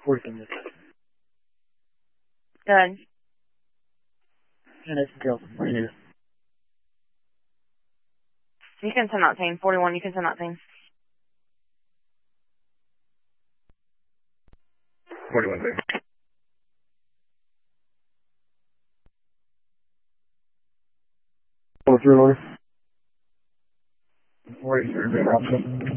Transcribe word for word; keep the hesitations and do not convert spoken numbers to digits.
forty-seven minutes. Good. And it's details. What do you need? You can send that thing. forty-one, you can send that thing. forty-one, baby. Four, three, Lord. Forty-three, baby.